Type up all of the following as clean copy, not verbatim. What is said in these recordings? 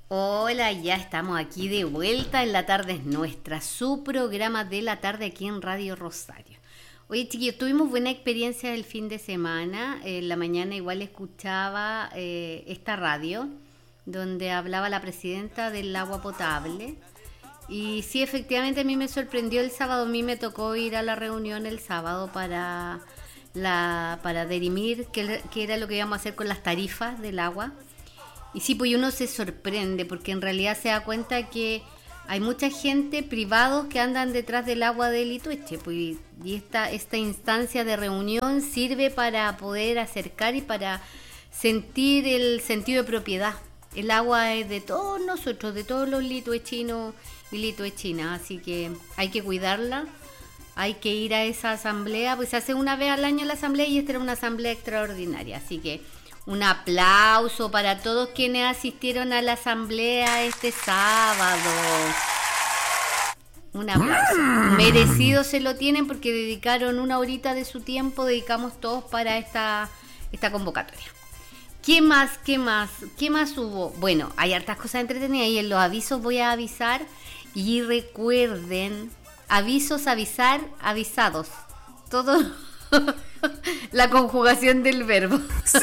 Hola, ya estamos aquí de vuelta en La Tarde es Nuestra, su programa de la tarde aquí en Radio Rosario. Oye, chiquillos, tuvimos buena experiencia el fin de semana. En la mañana igual escuchaba esta radio donde hablaba la presidenta del agua potable. Y sí, efectivamente a mí me sorprendió el sábado. A mí me tocó ir a la reunión el sábado para dirimir qué era lo que íbamos a hacer con las tarifas del agua. Y sí, pues uno se sorprende porque en realidad se da cuenta que hay mucha gente, privados, que andan detrás del agua de Litueche. Pues, y esta instancia de reunión sirve para poder acercar y para sentir el sentido de propiedad. El agua es de todos nosotros, de todos los lituechinos y lituechinas, así que hay que cuidarla. Hay que ir a esa asamblea, pues se hace una vez al año la asamblea y esta era una asamblea extraordinaria, así que un aplauso para todos quienes asistieron a la asamblea este sábado. Un aplauso. Merecido se lo tienen porque dedicaron una horita de su tiempo, dedicamos todos para esta convocatoria. ¿Qué más? ¿Qué más? ¿Qué más hubo? Bueno, hay hartas cosas entretenidas y en los avisos voy a avisar y recuerden, avisos, avisar, avisados. Todo la conjugación del verbo. ¡Sí!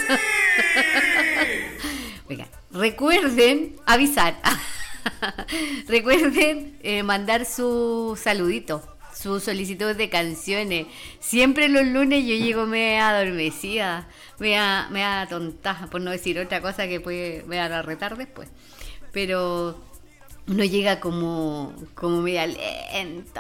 Oiga, recuerden avisar. Recuerden mandar su saludito, su solicitud de canciones. Siempre los lunes yo llego media adormecida, media tonta, por no decir otra cosa que me van a retar después. Pero uno llega como media lento.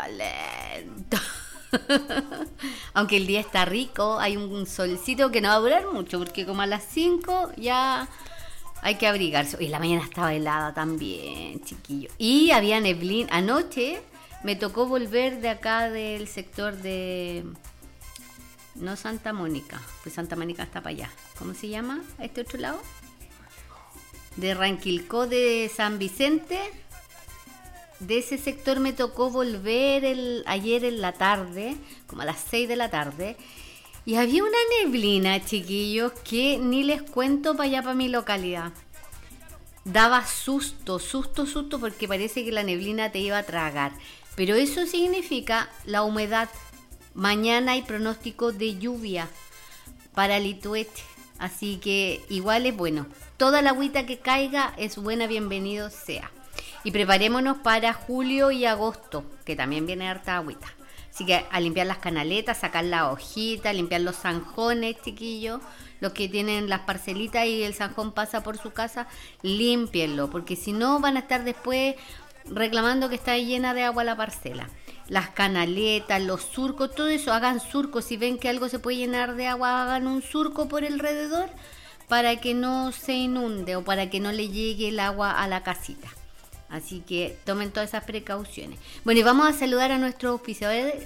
Aunque el día está rico, hay un solcito que no va a durar mucho, porque como a las 5 ya hay que abrigarse. Y la mañana estaba helada también, chiquillo. Y había neblina. Anoche me tocó volver de acá del sector de... No Santa Mónica, pues Santa Mónica está para allá. ¿Cómo se llama este otro lado? De Ranquilcó, de San Vicente. De ese sector me tocó volver ayer en la tarde, como a las 6 de la tarde, y había una neblina, chiquillos, que ni les cuento para allá, para mi localidad. Daba susto, porque parece que la neblina te iba a tragar. Pero eso significa la humedad. Mañana hay pronóstico de lluvia para Litueche, así que igual es bueno. Toda la agüita que caiga es buena, bienvenido sea. Y preparémonos para julio y agosto, que también viene harta agüita. Así que a limpiar las canaletas, sacar la hojita, limpiar los zanjones, chiquillos. Los que tienen las parcelitas y el zanjón pasa por su casa, límpienlo, porque si no van a estar después reclamando que está llena de agua la parcela. Las canaletas, los surcos, todo eso, hagan surcos. Si ven que algo se puede llenar de agua, hagan un surco por alrededor para que no se inunde o para que no le llegue el agua a la casita. Así que tomen todas esas precauciones. Bueno, y vamos a saludar a nuestros auspiciadores,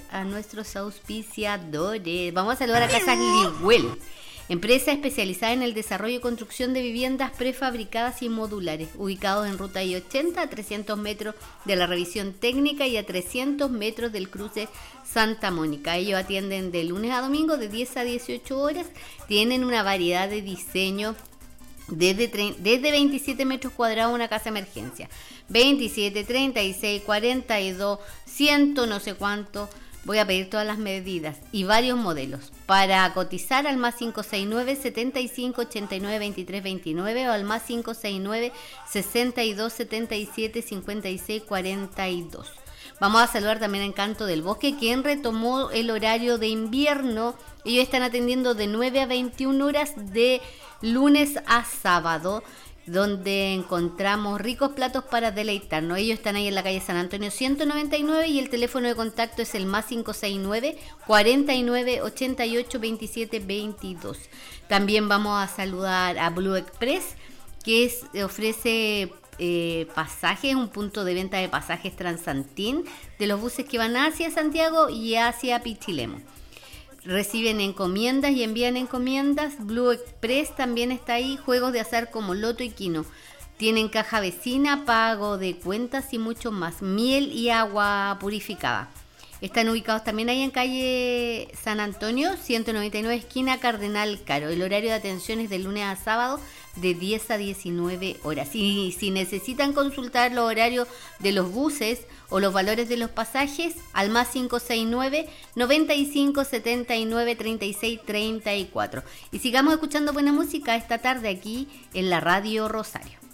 Vamos a saludar a Casas Ligüel, empresa especializada en el desarrollo y construcción de viviendas prefabricadas y modulares, ubicados en Ruta I-80 a 300 metros de la revisión técnica y a 300 metros del cruce Santa Mónica. Ellos atienden de lunes a domingo de 10 a 18 horas. Tienen una variedad de diseños desde 27 metros cuadrados una casa de emergencia, 27, 36, 42, 100 no sé cuánto. Voy a pedir todas las medidas y varios modelos. Para cotizar al más 569 75 89 23 29 o al más 569 62 77 56 42. Vamos a saludar también a Encanto del Bosque, quien retomó el horario de invierno. Ellos están atendiendo de 9 a 21 horas de lunes a sábado, donde encontramos ricos platos para deleitarnos. Ellos están ahí en la calle San Antonio 199 y el teléfono de contacto es el más 569 49 88 27 22. También vamos a saludar a Blue Express, que ofrece pasajes, un punto de venta de pasajes Transantín de los buses que van hacia Santiago y hacia Pichilemu. Reciben encomiendas y envían encomiendas. Blue Express también está ahí. Juegos de azar como Loto y Quino. Tienen caja vecina, pago de cuentas y mucho más. Miel y agua purificada. Están ubicados también ahí en calle San Antonio, 199 esquina Cardenal Caro. El horario de atención es de lunes a sábado de 10 a 19 horas. Y si necesitan consultar los horarios de los buses o los valores de los pasajes, al más 569 95 79 36 34. Y sigamos escuchando buena música esta tarde aquí en la Radio Rosario.